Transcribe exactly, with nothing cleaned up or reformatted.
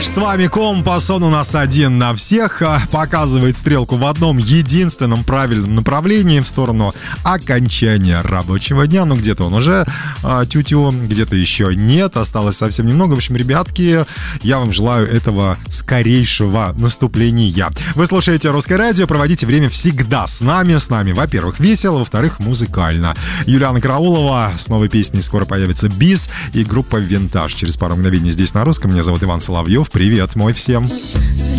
Наш с вами компас, он у нас один на всех, показывает стрелку в одном единственном правильном направлении в сторону окончания рабочего дня. Ну, где-то он уже а, тю-тю, где-то еще нет, осталось совсем немного. В общем, ребятки, я вам желаю этого скорейшего наступления. Вы слушаете Русское радио, проводите время всегда с нами. С нами, во-первых, весело, во-вторых, музыкально. Юлиана Караулова, с новой песней скоро появится «Бис» и группа «Винтаж». Через пару мгновений здесь на Русском. Меня зовут Иван Соловьев. Привет, мой всем.